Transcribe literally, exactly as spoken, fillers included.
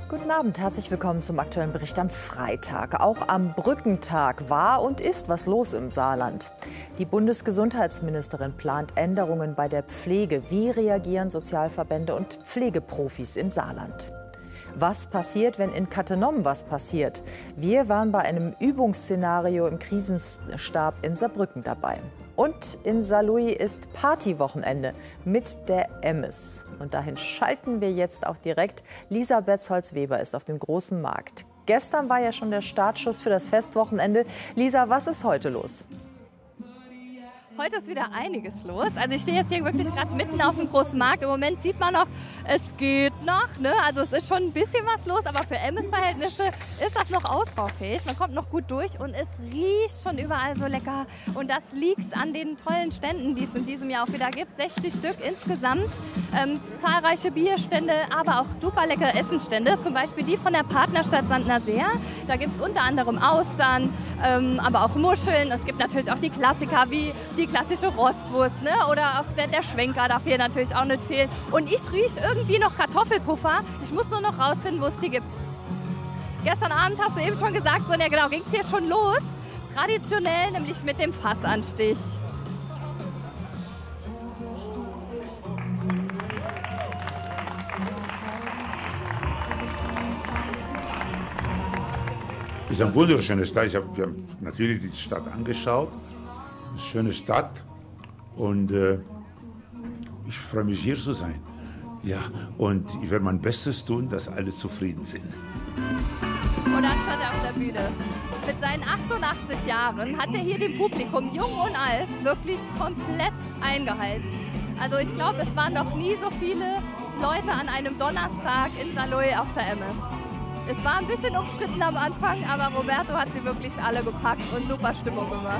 Guten Abend, herzlich willkommen zum aktuellen Bericht am Freitag. Auch am Brückentag war und ist was los im Saarland. Die Bundesgesundheitsministerin plant Änderungen bei der Pflege. Wie reagieren Sozialverbände und Pflegeprofis im Saarland? Was passiert, wenn in Cattenom was passiert? Wir waren bei einem Übungsszenario im Krisenstab in Saarbrücken dabei. Und in Saarlouis ist Partywochenende mit der Emmes. Und dahin schalten wir jetzt auch direkt. Lisa Betzold-Weber ist auf dem großen Markt. Gestern war ja schon der Startschuss für das Festwochenende. Lisa, was ist heute los? Heute ist wieder einiges los. Also ich stehe jetzt hier wirklich gerade mitten auf dem großen Markt. Im Moment sieht man noch, es geht noch. Ne? Also es ist schon ein bisschen was los, aber für Emmes-Verhältnisse ist das noch ausbaufähig. Man kommt noch gut durch und es riecht schon überall so lecker. Und das liegt an den tollen Ständen, die es in diesem Jahr auch wieder gibt. sechzig Stück insgesamt. Ähm, zahlreiche Bierstände, aber auch super leckere Essenstände. Zum Beispiel die von der Partnerstadt Sandnerseer. Da gibt es unter anderem Austern, ähm, aber auch Muscheln. Es gibt natürlich auch die Klassiker wie die klassische Rostwurst, ne? Oder auch der, der Schwenker darf hier natürlich auch nicht fehlen. Und ich rieche irgendwie noch Kartoffelpuffer. Ich muss nur noch rausfinden, wo es die gibt. Gestern Abend hast du eben schon gesagt, Sonja, genau, ging es hier schon los. Traditionell, nämlich mit dem Fassanstich. Es ist eine wunderschöne Stadt. Ich habe hab natürlich die Stadt angeschaut. Eine schöne Stadt. Und äh, ich freue mich, hier zu sein. Ja, und ich werde mein Bestes tun, dass alle zufrieden sind. Und dann stand er auf der Bühne. Mit seinen achtundachtzig Jahren hat er hier dem Publikum, jung und alt, wirklich komplett eingeheizt. Also ich glaube, es waren noch nie so viele Leute an einem Donnerstag in Saarlouis auf der Emmes. Es war ein bisschen umstritten am Anfang, aber Roberto hat sie wirklich alle gepackt und super Stimmung gemacht.